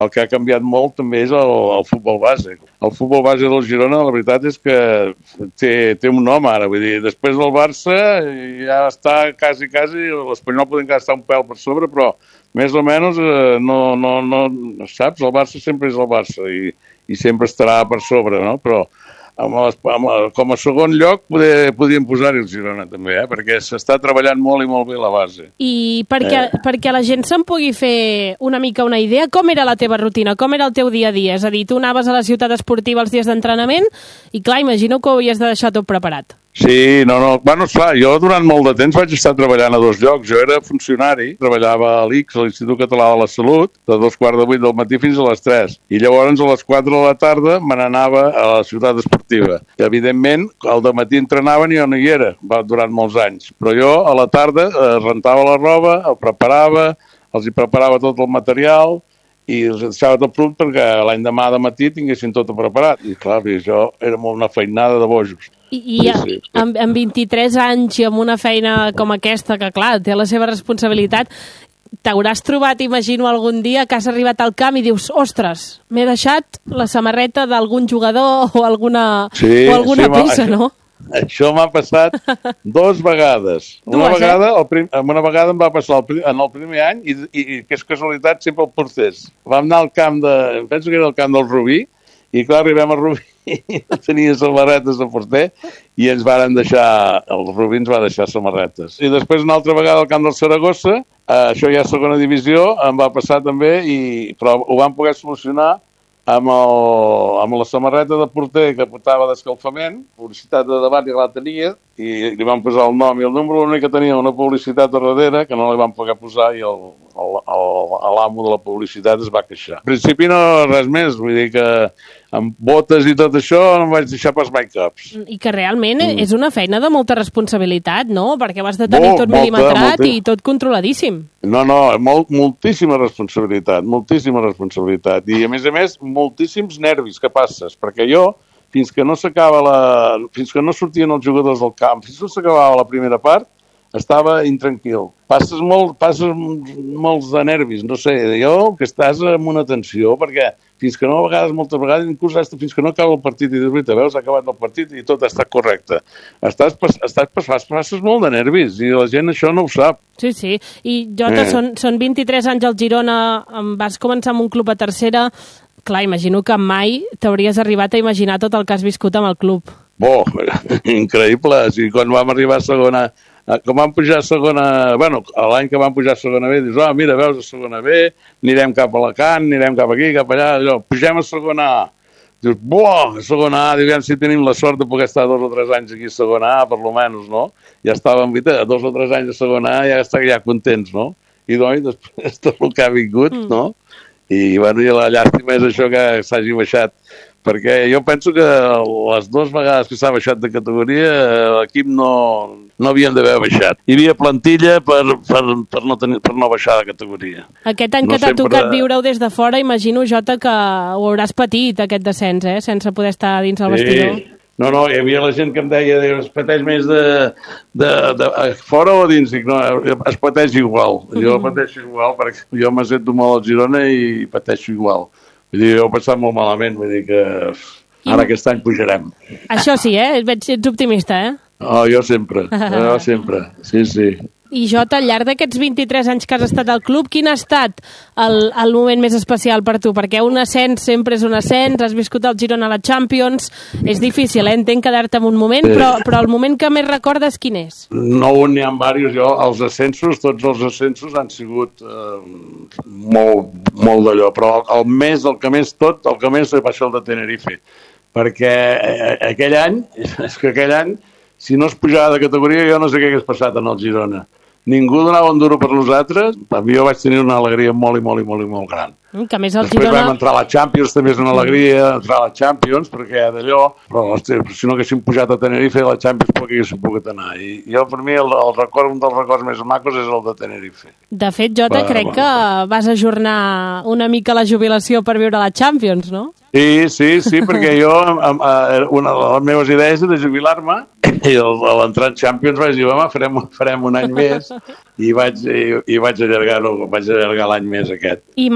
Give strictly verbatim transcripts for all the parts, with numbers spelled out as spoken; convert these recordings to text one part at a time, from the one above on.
El que ha canviat molt també és el, el futbol base. El futbol base del Girona, la veritat és que té, té un nom ara. Vull dir, després del Barça ja està quasi, quasi, l'Espanyol pot encara estar un pèl per sobre, però més o menys eh, no, no, no, saps? El Barça sempre és el Barça i, i sempre estarà per sobre, no? Però amb les, amb la, com a segon lloc poder, podríem posar-hi el Girona també, eh? Perquè s'està treballant molt i molt bé la base. I perquè, eh. perquè la gent se'n pugui fer una mica una idea, com era la teva rutina, com era el teu dia a dia? És a dir, tu anaves a la ciutat esportiva els dies d'entrenament i clar, imagino que ho havies de deixar tot preparat. Sí, no, no. Bueno, esclar, jo durant molt de temps vaig estar treballant a dos llocs. Jo era funcionari, treballava a l'I C S, a l'Institut Català de la Salut, de dos quarts de vuit del matí fins a les tres. I llavors a les quatre de la tarda me n'anava a la ciutat esportiva. I, evidentment, al dematí entrenaven i jo no hi era, va durant molts anys. Però jo a la tarda eh, rentava la roba, el preparava, els hi preparava tot el material i els deixava tot prut perquè l'any demà de matí tinguessin tot preparat. I clar, això era molt una feinada de bojos. I, i sí, sí. Amb, amb vint-i-tres anys i amb una feina com aquesta, que clar, té la seva responsabilitat, t'hauràs trobat, imagino, algun dia que has arribat al camp i dius, ostres, m'he deixat la samarreta d'algun jugador o alguna, sí, o alguna sí, peça, això, no? Això m'ha passat dues vegades. Una Dues, vegada, eh? el prim, una vegada em va passar el, en el primer any i, i, i que és casualitat sempre el porters. Vam anar al camp de, penso que era el camp del Rubí, i clar, arribem al Rubí i no tenia samarretes de porter i ens varen deixar, el Rubí ens va deixar samarretes. I després una altra vegada al camp del Saragossa, eh, això ja segona divisió, em va passar també, i, però ho vam poder solucionar amb, el, amb la samarreta de porter que portava d'escalfament, publicitat de davant i la tenia, i li vam posar el nom i el número, l'únic que tenia una publicitat a darrere que no li vam poder posar i el l'amo de la publicitat es va queixar. Al principi no res més, vull dir que amb botes i tot això no em vaig deixar pas mai caps. I que realment mm. és una feina de molta responsabilitat, no? Perquè has de tenir molt, tot milimetrat molta, i tot controladíssim. No, no, molt, moltíssima responsabilitat, moltíssima responsabilitat. I a més a més, moltíssims nervis que passes, perquè jo, fins que no s'acaba la... fins que no sortien els jugadors del camp, fins que no s'acabava la primera part, estava intranquil. Passes, molt, passes molts de nervis, no sé, jo que estàs amb una tensió, perquè fins que no, a vegades, moltes vegades, inclús fins que no acaba el partit i dius, veus, ha acabat el partit i tot està correcte. Estàs, estàs passes, passes molt de nervis i la gent això no ho sap. Sí, sí. I Jota, eh. són, són vint-i-tres anys al Girona, vas començar amb un club a tercera, clar, imagino que mai t'hauries arribat a imaginar tot el que has viscut amb el club. Bo, increïble. Sí, quan vam arribar a segona... Com vam pujar a segona... Bueno, l'any que vam pujar a segona B, dius, ah, mira, veus, a segona B, anirem cap a Alacant, anirem cap aquí, cap allà, allò, pugem a segona A. Dius, buah, a segona A, diguem, si tenim la sort de poder estar dos o tres anys aquí a segona A, per lo menys, no? Ja estàvem, dos o tres anys a segona A, ja estem ja contents, no? I doncs, després, tot el que ha vingut, mm. no? I, bueno, i la llàstima és això que s'hagi baixat, perquè jo penso que les dues vegades que s'ha baixat de categoria l'equip no, no havien d'haver baixat. Hi havia plantilla per, per, per, no, tenir, per no baixar de categoria. Aquest any no que t'ha sempre... tocat viure-ho des de fora, imagino, Jota, que ho hauràs patit, aquest descens, eh? Sense poder estar dins el sí. vestidor. No, no, hi havia la gent que em deia es pateix més de, de, de, de fora o dins? Dic, no, es pateix igual. Jo mm. pateixo igual, perquè jo me sento molt al Girona i pateixo igual. Vull dir, ho he passat molt malament, vull dir que ara aquest any pujarem. Això sí, eh? Ets optimista, eh? Oh, jo sempre, jo sempre, sí, sí. I Jota, al llarg d'aquests vint-i-tres anys que has estat al club, quin ha estat el, el moment més especial per tu? Perquè un ascens sempre és un ascens, has viscut el Girona a la Champions, és difícil, eh? Entenc quedar-te en un moment, sí. però, però el moment que més recordes quin és? No, n'hi ha diversos. Jo, els ascensos, tots els ascensos han sigut eh, molt, molt d'allò, però el, el més, el que més tot, el que més va ser el de Tenerife, perquè eh, aquell any, és que aquell any, si no es pujava de categoria, jo no sé què hagués passat en el Girona. Ningú donava un duro per nosaltres, jo vaig tenir una alegria molt i molt i molt i molt gran. Que més el Després Girona... vam entrar a la Champions, també és una alegria entrar a la Champions, perquè d'allò, però hosti, si no haguéssim pujat a Tenerife, a la Champions poc haguéssim pogut anar. I jo, per mi, el, el record, un dels records més macos és el de Tenerife. De fet, Jota, Va, crec bueno. que vas ajornar una mica la jubilació per viure a la Champions, no? Sí, sí, sí, perquè jo, una de les meves idees era jubilar-me, i a l'entrar en Champions vaig dir, home, farem, farem un any més, i vaig, i, i vaig allargar-ho, vaig allargar l'any més aquest. Imagino que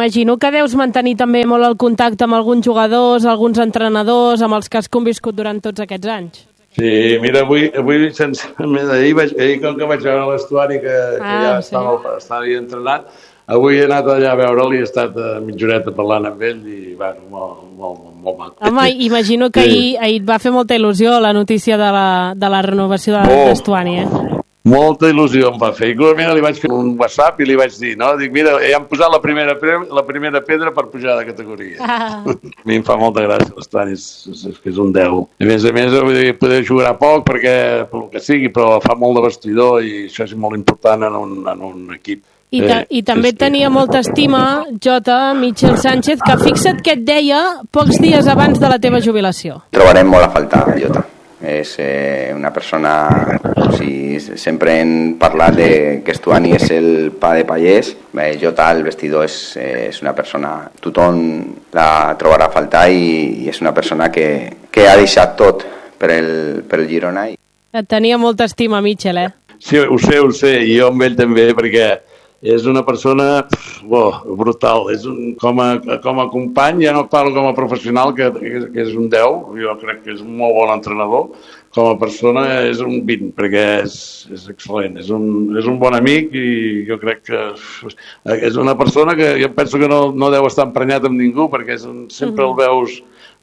que deus mantenir també molt el contacte amb alguns jugadors, alguns entrenadors, amb els que has conviscut durant tots aquests anys. Sí, mira, avui, avui sense, ahir, vaig, ahir com que vaig veure l'estuari que, ah, que ja sí. estava, estava entrenant, avui he anat allà a veure'l i he estat a mitja horeta parlant amb ell i, bueno, molt, molt, molt maco. Home, imagino que sí. ahir, ahir et va fer molta il·lusió la notícia de la, de la renovació de oh. l'Estuani, eh? Molta il·lusió em va fer. Inclús, mira, li vaig fer un WhatsApp i li vaig dir, no? Dic, mira, ja hem posat la primera, la primera pedra per pujar de categoria. Ah. A mi em fa molta gràcia, l'Estuani és, és, és un deu. A més a més, vull dir, poder jugar poc perquè, pel que sigui, però fa molt de vestidor i això és molt important en un, en un equip. I, ta I també tenia molta estima, Jota, Michel Sánchez, que fixa't que et deia pocs dies abans de la teva jubilació. Trobarem molt a faltar, Jota. És eh, una persona, o sigui, sempre hem parlat de que Estuani és el pa de pallers. Bé, Jota al vestidor és, eh, és una persona, tothom la trobarà a faltar i, i és una persona que, que ha deixat tot per el, per el Girona. Et tenia molta estima, Michel, eh? Sí, ho sé, ho sé, i jo amb ell també, perquè és una persona bo, brutal. És un, com, a, com a company, ja no parlo com a professional, que, que és un deu, jo crec que és un molt bon entrenador. Com a persona és un vint, perquè és, és excel·lent. És un, és un bon amic i jo crec que és una persona que jo penso que no, no deu estar emprenyat amb ningú, perquè és un, sempre el veus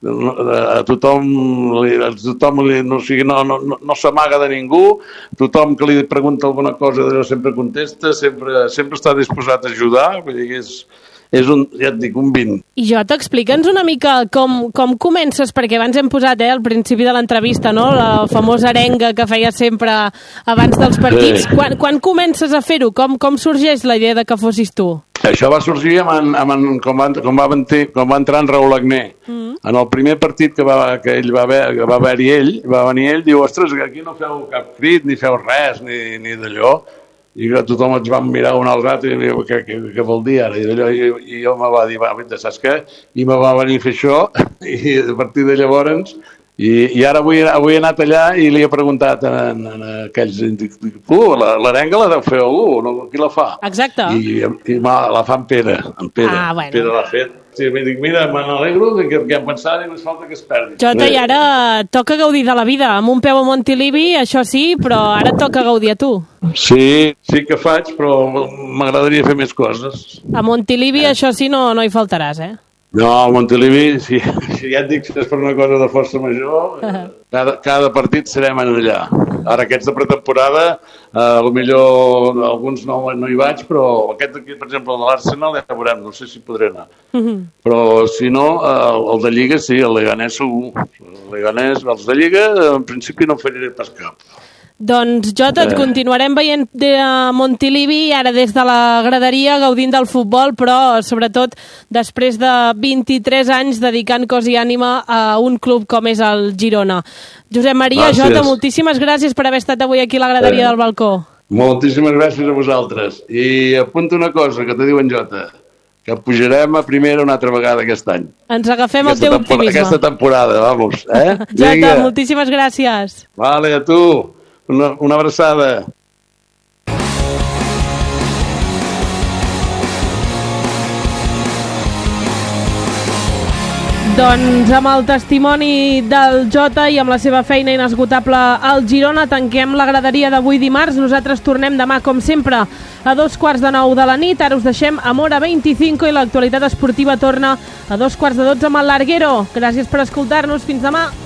a tothom, a tothom li, no, o sigui, no, no, no, no s'amaga de ningú, tothom que li pregunta alguna cosa sempre contesta, sempre, sempre està disposat a ajudar, vull dir que és, és un, ja et dic, un vint. I jo, t'explica'ns una mica com, com comences, perquè abans hem posat eh, al principi de l'entrevista, no? La famosa arenga que feia sempre abans dels partits. Sí. Quan, quan comences a fer-ho? Com, com sorgeix la idea de que fossis tu? Això va sorgir amb en, amb en, com, va, com, va, com va entrar en Raúl Agné. Mm. En el primer partit que va, que ell va haver, que va haver-hi ell, va venir ell, diu, ostres, que aquí no feu cap crit, ni feu res, ni, ni d'allò. I que tothom ens vam mirar un al altre i diu, què, què, què vol dir ara? I, allò, i, i jo me va dir, va, saps què? I me va venir a fer això, i a partir de llavors... I, i ara avui, avui he anat allà i li he preguntat a, a, a aquells, tu, l'arenga la deu fer algú, no? Qui la fa? Exacte. I, i la fa en Pere, en Pere, ah, bueno. Pere l'ha fet. Sí, em dic, mira, me n'alegro que, que hem pensat i no es falta que es perdi. Jota, i ara toca gaudir de la vida, amb un peu a Montilivi, això sí, però ara toca gaudir a tu. Sí, sí que faig, però m'agradaria fer més coses. A Montilivi, eh. això sí, no, no hi faltaràs, eh? No, a Montilivi, si, si ja et dic que és per una cosa de força major, cada, cada partit serem allà. Ara aquests de pretemporada, eh, potser alguns no, no hi vaig, però aquest aquí, per exemple, el de l'Arsenal, ja veurem, no sé si podré anar. Uh-huh. Però si no, el, el de Lliga sí, el Leganés segur. El Leganés, els de Lliga, en principi no fariré pas cap. Doncs, Jota, et continuarem veient de Montilivi, ara des de la graderia, gaudint del futbol, però sobretot després de vint-i-tres anys dedicant cos i ànima a un club com és el Girona. Josep Maria, gràcies. Jota, moltíssimes gràcies per haver estat avui aquí a la graderia eh, del balcó. Moltíssimes gràcies a vosaltres. I apunta una cosa que te diu en Jota, que pujarem a primera una altra vegada aquest any. Ens agafem aquesta el teu optimisme. Aquesta temporada, vamos. Eh? Jota, Vinga. Moltíssimes gràcies. Vale, a tu. Una, una abraçada. Doncs amb el testimoni del Jota i amb la seva feina inesgotable al Girona tanquem la graderia d'avui dimarts. Nosaltres tornem demà, com sempre, a dos quarts de nou de la nit. Ara us deixem amb Hora vint-i-cinc i l'actualitat esportiva torna a dos quarts de dotze amb el Larguero. Gràcies per escoltar-nos. Fins demà.